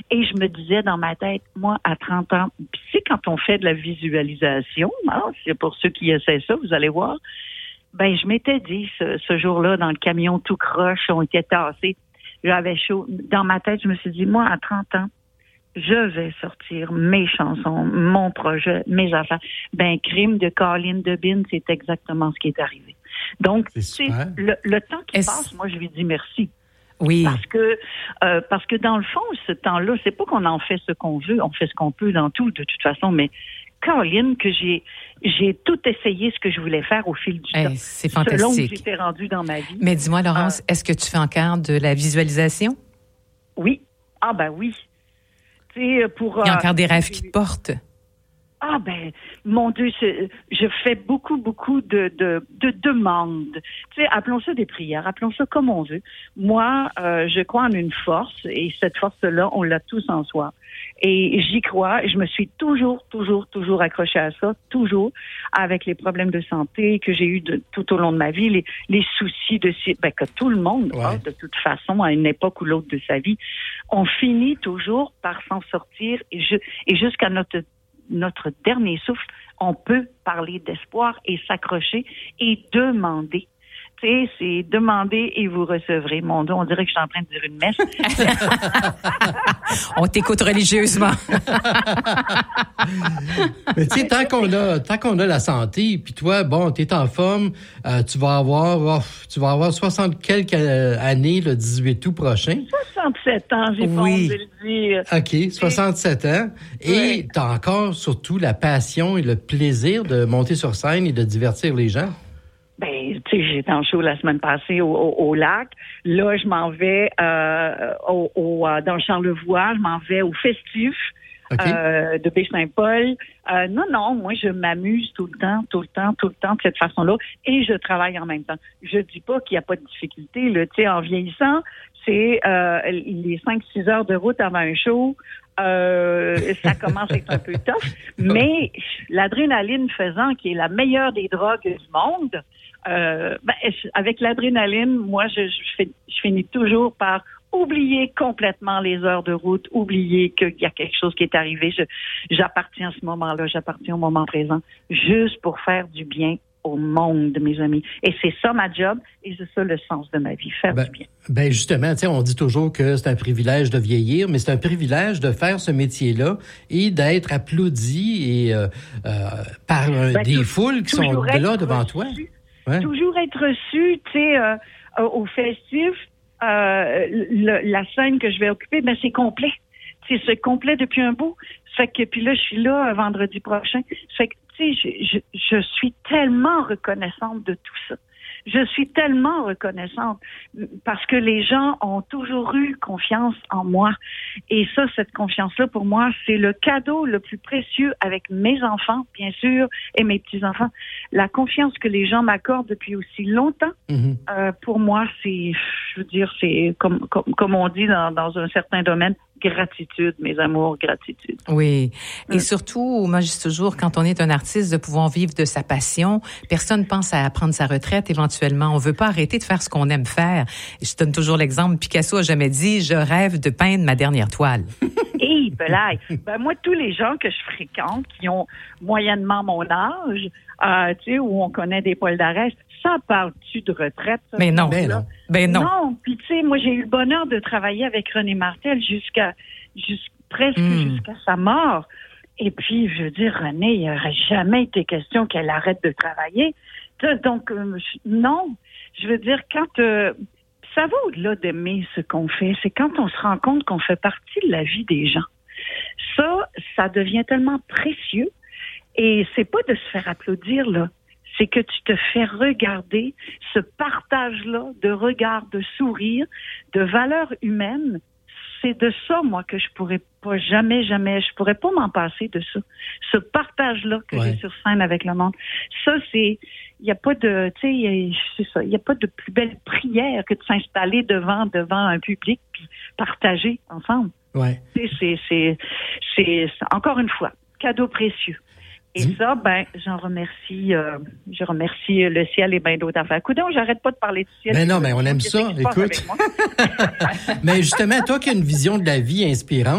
Et je me disais dans ma tête, moi, à 30 ans, puis c'est quand on fait de la visualisation, c'est pour ceux qui essaient ça, vous allez voir, ben je m'étais dit, ce jour-là, dans le camion tout croche, on était tassés, j'avais chaud. Dans ma tête, je me suis dit, moi, à 30 ans, je vais sortir mes chansons, mon projet, mes affaires. Ben, Crime de Colleen Debine, c'est exactement ce qui est arrivé. Donc, c'est le temps qui passe, moi, je lui dis merci. Oui. Parce que dans le fond, ce temps-là, c'est pas qu'on en fait ce qu'on veut, on fait ce qu'on peut dans tout, de toute façon, mais Colleen, que j'ai tout essayé ce que je voulais faire au fil du temps. C'est fantastique. Selon où j'étais rendue dans ma vie. Mais dis-moi, Laurence, est-ce que tu fais encore de la visualisation? Oui. Ah, ben oui. Il y a encore des rêves qui te portent. Ah ben, mon Dieu, je fais beaucoup de demandes. Tu sais, appelons ça des prières, appelons ça comme on veut. Moi, je crois en une force, et cette force-là, on l'a tous en soi. Et j'y crois, je me suis toujours accrochée à ça, toujours, avec les problèmes de santé que j'ai eu tout au long de ma vie, les soucis que tout le monde a, de toute façon, à une époque ou l'autre de sa vie. On finit toujours par s'en sortir, et jusqu'à notre dernier souffle, on peut parler d'espoir et s'accrocher et demander. Tu sais, c'est demander et vous recevrez. Mon Dieu, on dirait que je suis en train de dire une messe. On t'écoute religieusement. Mais tu sais, tant qu'on a la santé, puis toi, bon, t'es en forme, tu vas avoir 60 quelques années, le 18 août prochain. 67 ans, j'ai pas honte de le dire. OK, 67 ans. Et t'as encore, surtout, la passion et le plaisir de monter sur scène et de divertir les gens. Ben, tu sais, j'étais en show la semaine passée au lac. Là, je m'en vais dans Charlevoix. Je m'en vais au Festif de Baie-Saint-Paul. Non, moi, je m'amuse tout le temps de cette façon-là. Et je travaille en même temps. Je dis pas qu'il n'y a pas de difficulté. Tu sais, en vieillissant, c'est les 5-6 heures de route avant un show. Ça commence à être un peu tough. Mais l'adrénaline faisant, qui est la meilleure des drogues du monde, avec l'adrénaline, moi, je finis toujours par oublier complètement les heures de route, oublier qu'il y a quelque chose qui est arrivé. J'appartiens à ce moment-là, j'appartiens au moment présent, juste pour faire du bien au monde, mes amis. Et c'est ça ma job, et c'est ça le sens de ma vie, faire du bien. Ben justement, tu sais, on dit toujours que c'est un privilège de vieillir, mais c'est un privilège de faire ce métier-là et d'être applaudi et par des foules qui sont là devant toi. Ouais. Toujours être reçu, tu sais, au festif, la scène que je vais occuper, ben c'est complet. C'est complet depuis un bout. Fait que puis là, je suis là vendredi prochain. Fait que tu sais, je suis tellement reconnaissante de tout ça. Je suis tellement reconnaissante parce que les gens ont toujours eu confiance en moi. Et ça, cette confiance-là, pour moi, c'est le cadeau le plus précieux avec mes enfants, bien sûr, et mes petits-enfants. La confiance que les gens m'accordent depuis aussi longtemps, pour moi, c'est, je veux dire, c'est comme on dit dans un certain domaine, gratitude, mes amours, gratitude. Oui. Et surtout, moi, je dis toujours, quand on est un artiste, de pouvoir vivre de sa passion, personne pense à prendre sa retraite éventuellement. On veut pas arrêter de faire ce qu'on aime faire. Je donne toujours l'exemple. Picasso a jamais dit, je rêve de peindre ma dernière toile. Hey, ben moi, tous les gens que je fréquente, qui ont moyennement mon âge, tu sais, où on connaît des poils d'arrêt, ça parle-tu de retraite? Ça, mais non, ben non. Non, puis tu sais, moi, j'ai eu le bonheur de travailler avec René Martel presque jusqu'à sa mort. Et puis, je veux dire, René, il n'aurait jamais été question qu'elle arrête de travailler. Donc, non. Je veux dire, quand ça va au-delà d'aimer ce qu'on fait, c'est quand on se rend compte qu'on fait partie de la vie des gens. Ça devient tellement précieux. Et c'est pas de se faire applaudir, là. C'est que tu te fais regarder, ce partage-là de regard, de sourire, de valeurs humaines. C'est de ça, moi, que je pourrais pas jamais, je pourrais pas m'en passer de ça. Ce partage-là que j'ai sur scène avec le monde. Ça, il y a pas de, tu sais, c'est ça, il y a pas de plus belle prière que de s'installer devant un public puis partager ensemble. Ouais. C'est encore une fois, cadeau précieux. Et ça, ben, je remercie le ciel et bien d'autres affaires. Coudonc, j'arrête pas de parler du ciel. Mais non, mais on aime ça, écoute. Mais justement, toi qui as une vision de la vie inspirante,